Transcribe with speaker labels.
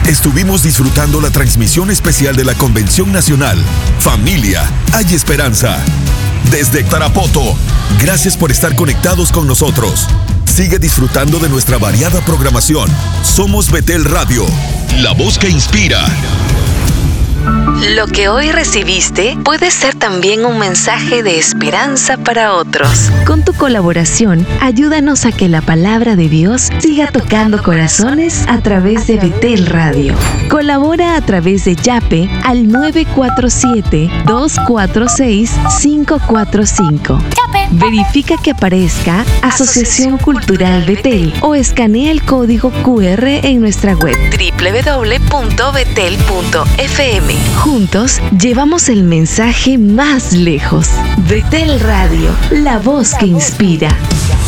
Speaker 1: Estuvimos disfrutando la transmisión especial de la Convención Nacional. Familia, hay esperanza. Desde Tarapoto, gracias por estar conectados con nosotros. Sigue disfrutando de nuestra variada programación. Somos Betel Radio, la voz que inspira.
Speaker 2: Lo que hoy recibiste puede ser también un mensaje de esperanza para otros. Con tu colaboración, ayúdanos a que la palabra de Dios siga tocando corazones a través de Betel Radio. Colabora a través de Yape al 947-246-545. Verifica que aparezca Asociación Cultural Betel o escanea el código QR en nuestra web www.betel.fm. Juntos llevamos el mensaje más lejos. Betel Radio, la voz que inspira.